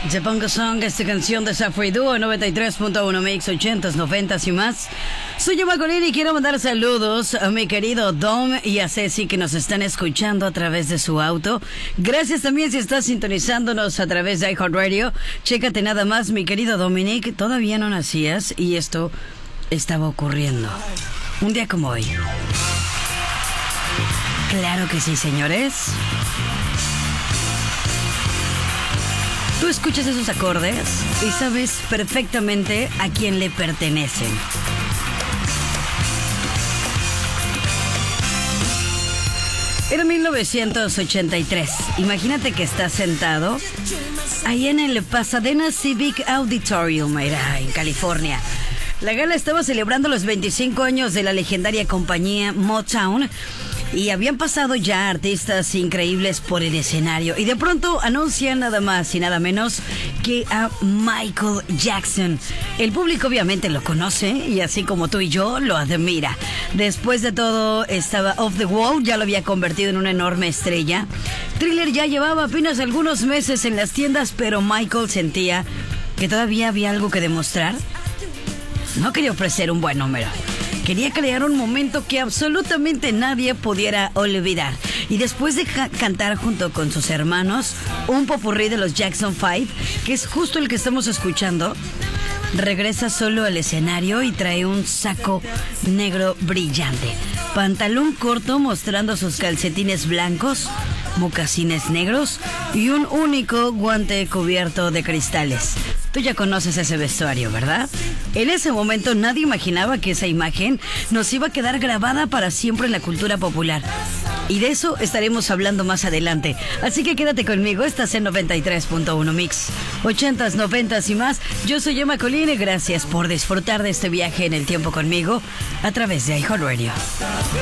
Japongo Song, esta canción de Safri Duo 93.1 Mix 80s, 90s y más. Soy Emma Colín y quiero mandar saludos a mi querido Dom y a Ceci que nos están escuchando a través de su auto. Gracias también si estás sintonizándonos a través de iHeartRadio. Chécate nada más, mi querido Dominic, todavía no nacías y esto estaba ocurriendo un día como hoy. Claro que sí, señores. Tú escuchas esos acordes y sabes perfectamente a quién le pertenecen. Era 1983. Imagínate que estás sentado ahí en el Pasadena Civic Auditorium, era en California. La gala estaba celebrando los 25 años de la legendaria compañía Motown. Y habían pasado ya artistas increíbles por el escenario. Y de pronto anuncian nada más y nada menos que a Michael Jackson. El público obviamente lo conoce y así como tú y yo lo admira. Después de todo estaba Off the Wall, ya lo había convertido en una enorme estrella. Thriller ya llevaba apenas algunos meses en las tiendas, pero Michael sentía que todavía había algo que demostrar. No quería ofrecer un buen número. Quería crear un momento que absolutamente nadie pudiera olvidar. Y después de cantar junto con sus hermanos un popurrí de los Jackson 5, que es justo el que estamos escuchando, regresa solo al escenario y trae un saco negro brillante, pantalón corto mostrando sus calcetines blancos, mocasines negros y un único guante cubierto de cristales. Tú ya conoces ese vestuario, ¿verdad? En ese momento nadie imaginaba que esa imagen nos iba a quedar grabada para siempre en la cultura popular. Y de eso estaremos hablando más adelante. Así que quédate conmigo, estás en 93.1 Mix 80s, 90s y más. Yo soy Emma Colín y gracias por disfrutar de este viaje en el tiempo conmigo a través de iHeartRadio.